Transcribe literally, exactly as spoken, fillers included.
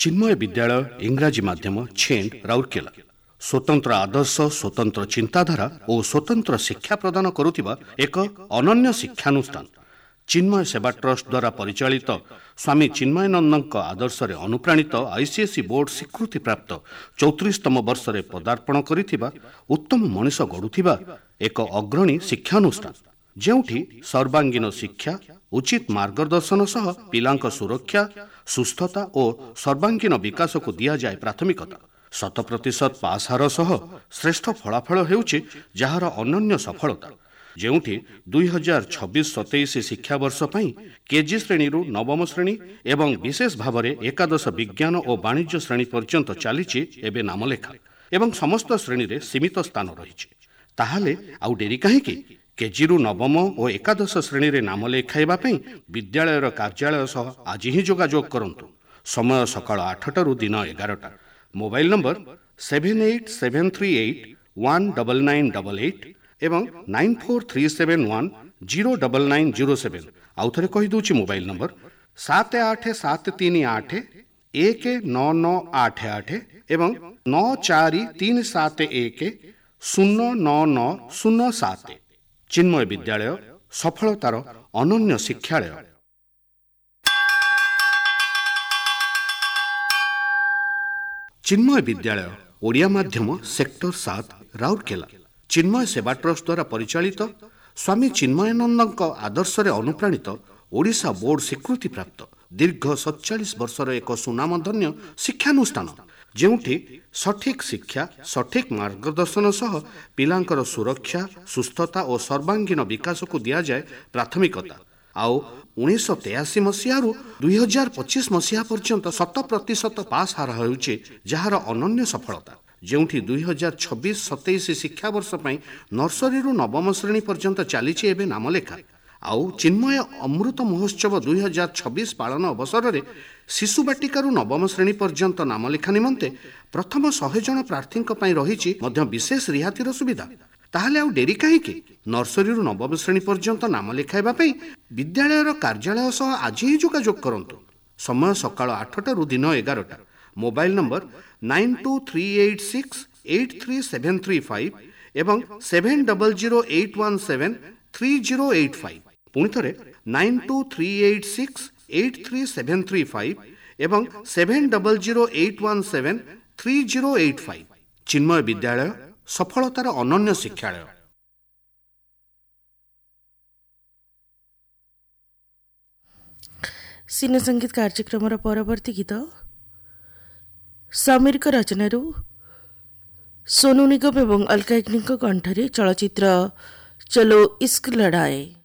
चिन्मय विद्यालय इंग्राजी माध्यम छेंड राउरकेला स्वतंत्र आदर्श स्वतंत्र चिंताधारा और स्वतंत्र शिक्षा प्रदान करुथिबा एक अनन्य शिक्षानुष्ठान चिन्मय सेवा ट्रस्ट द्वारा परिचालित स्वामी चिन्मयानंद आदर्श रे अनुप्राणित आईसीएसई बोर्ड स्वीकृति प्राप्त चौतीसतम वर्ष रे पदार्पण करिथिबा उत्तम मनीष गढ़ुथिबा एक अग्रणी शिक्षानुष्ठान जेउठी सर्वांगीन शिक्षा उचित मार्गदर्शन सह पिलांक सुरक्षा सुस्थता और सर्वांगीन विकास को दिया जाए प्राथमिकता शत प्रतिशत पास हार सह श्रेष्ठ फलाफल हेउछि जहार अनन्य सफलता जेउठी दुई हजार छब्बीस सतैश शिक्षा वर्ष पई केजी श्रेणी रु नवम श्रेणी एवं विशेष भाव में एकादश विज्ञान और वाणिज्य श्रेणी पर्यंत चलीछि एबे नामलेखा एवं समस्त श्रेणी रे सीमित स्थान रही ताहाले आउ डेरी काहेकि केजी रु नवम और एकादश श्रेणी रे नाम लेखाइबा पई विद्यालयर कार्यालय सह आज ही जोगाजोग करंतु समय सकाळ आठटा दिन एगारटा mobile number seven eight seven three eight one double nine double eight एवं nine four three seven one zero double nine zero seven आउ थरे कहि दूची मोबाइल नंबर सात आठ सात तीन आठ एक नौ नौ आठ आठ एवं नौ चार तीन सात एक शून्य नौ नौ शून्य सात चिन्मय विद्यालय सफलतार अनन्य शिक्षालय। चिन्मय विद्यालय ओडिया माध्यम सेक्टर सात राउरकेला चिन्मय सेवा ट्रस्ट द्वारा परिचालित स्वामी चिन्मयानंद आदर्श रे अनुप्राणित ओडिशा बोर्ड स्वीकृति प्राप्त दीर्घ सैंतालीस वर्षर एक सुनामधन्य शिक्षानुष्ठान जेउठी सठिक शिक्षा सठिक मार्गदर्शन सह पिलांकर सुरक्षा सुस्थता और सर्वांगीन विकास को दिया जाए प्राथमिकता आउ उन्नीस तेयासी मसीह दुई हजार पच्चीस मसीहा पर्यंत शत प्रतिशत पास हार होउछि जहार अनन्य सफलता जेउठी दुई हजार छब्बीस सतैश शिक्षा वर्ष पई नर्सरी रु नवम श्रेणी पर्यंत चलीछि एबे नामलेखा आउ चिन्मय अमृत महोत्सव दुई हजार छब्बीस पालन अवसर में शिशु बाटिकारु नवम श्रेणी पर्यंत नामलेखा निमंते प्रथम शहे जन प्रार्थी रही विशेष रिहातिर सुविधा ताहले आउ डेरी काहेकि नर्सरी रु नवम श्रेणी पर्यंत नाम लेखाइबा पई विद्यालयर कार्यालय सह आज ही जोगाजोग करंतु समय सकाळ आठटा दिन एगारटा mobile number nine to three eight six eight three seven three five एवं seven double zero eight one seven three zero eight five पुणी थे nine to three eight six eight three seven three five एवं seven double zero eight one seven three zero eight five चिन्मय विद्यालय सफलतार अनन्य शिक्षालय। सिने संगीत कार्यक्रम परवर्ती गीत समीर रचनारू सोनू निगम एवं अलका याग्निक कंठरे चलचित्र चलो इश्क लड़ाए।